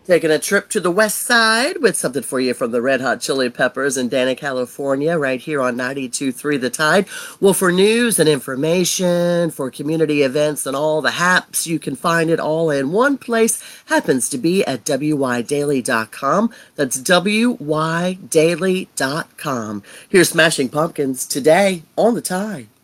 Taking a trip to the west side with something for you from the Red Hot Chili Peppers in Dana, California, right here on 92.3 The Tide. Well, for news and information, for community events and all the haps, you can find it all in one place. Happens to be at wydaily.com. That's wydaily.com. Here's Smashing Pumpkins today on The Tide.